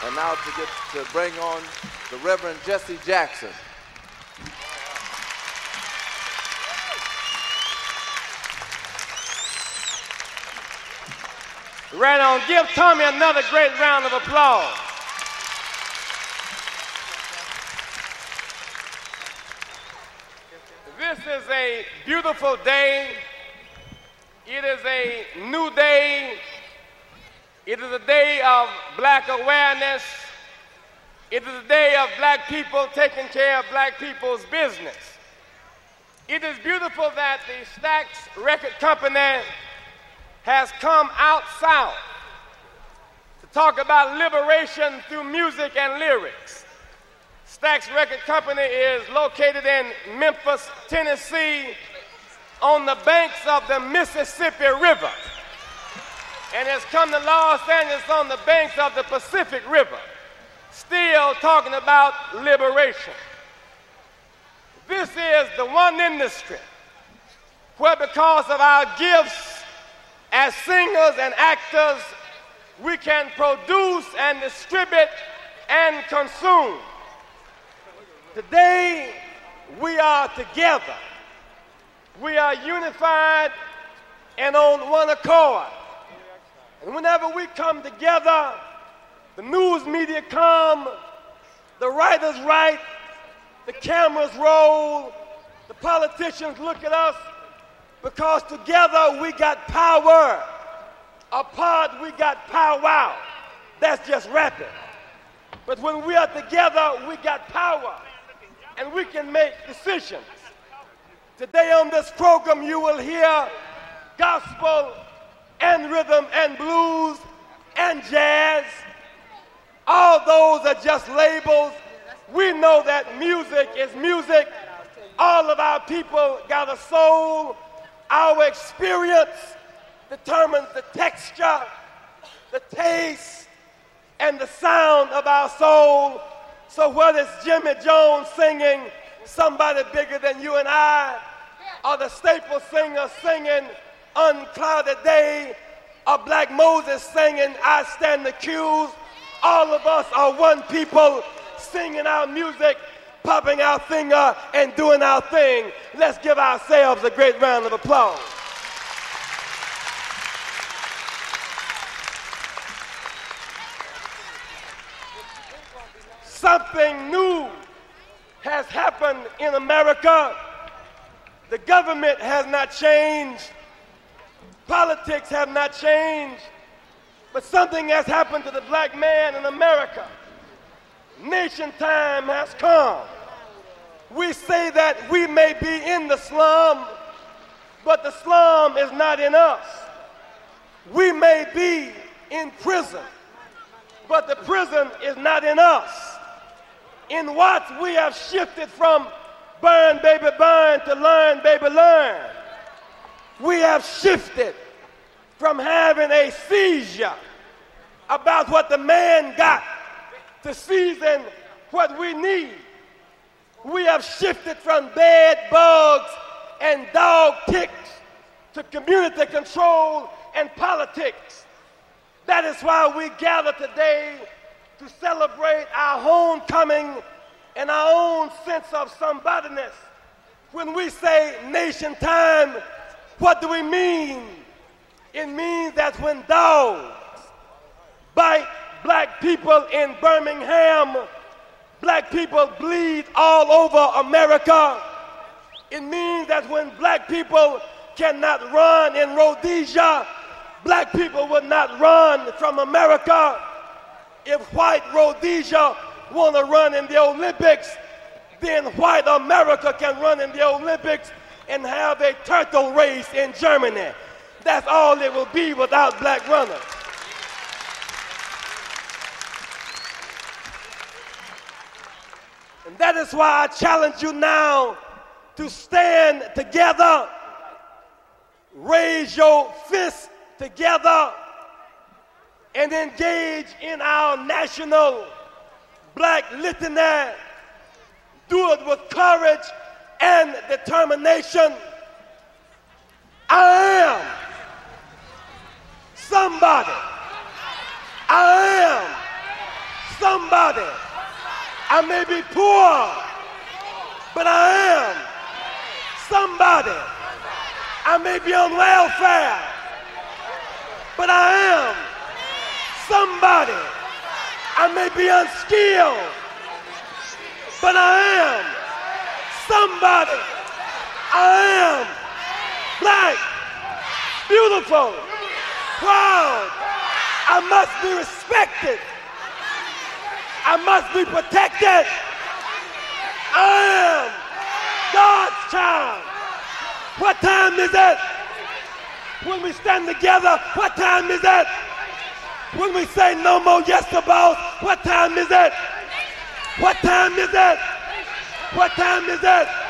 And now to bring on the Reverend Jesse Jackson. Right on. Give Tommy another great round of applause. This is a beautiful day. It is a new day. It is a day of black awareness. It is a day of black people taking care of black people's business. It is beautiful that the Stax Record Company has come out south to talk about liberation through music and lyrics. Stax Record Company is located in Memphis, Tennessee, on the banks of the Mississippi River, and has come to Los Angeles on the banks of the Pacific River, still talking about liberation. This is the one industry where, because of our gifts as singers and actors, we can produce and distribute and consume. Today, we are together. We are unified and on one accord. And whenever we come together, the news media come, the writers write, the cameras roll, the politicians look at us, because together we got power. Apart we got powwow. That's just rapping. But when we are together, we got power, and we can make decisions. Today on this program, you will hear gospel and rhythm and blues and jazz. All those are just labels. We know that music is music. All of our people got a soul. Our experience determines the texture, the taste, and the sound of our soul. So whether it's Jimmy Jones singing Somebody Bigger Than You and I, or the Staple Singers singing Unclouded Day, or Black Moses singing I Stand Accused, all of us are one people singing our music, popping our finger, and doing our thing. Let's give ourselves a great round of applause. Something new has happened in America. The government has not changed. Politics have not changed. But something has happened to the black man in America. Nation time has come. We say that we may be in the slum, but the slum is not in us. We may be in prison, but the prison is not in us. In Watts, we have shifted from burn, baby, burn to learn, baby, learn. We have shifted from having a seizure about what the man got to seizing what we need. We have shifted from bed bugs and dog ticks to community control and politics. That is why we gather today to celebrate our homecoming and our own sense of somebodyness. When we say nation time, what do we mean? It means that when dogs bite black people in Birmingham, black people bleed all over America. It means that when black people cannot run in Rhodesia, black people will not run from America. If white Rhodesia want to run in the Olympics, then white America can run in the Olympics and have a turtle race in Germany. That's all it will be without black runners. And that is why I challenge you now to stand together, raise your fists together, and engage in our national black litany. Do it with courage and determination. I am somebody. I am somebody. I may be poor, but I am somebody. I may be on welfare, but I am somebody. I may be unskilled, but I am somebody. I am black, beautiful, proud. I must be respected. I must be protected. I am God's child. What time is it? When we stand together, what time is it? When we say no more yes to boss, what time is it? What time is it? What time is it?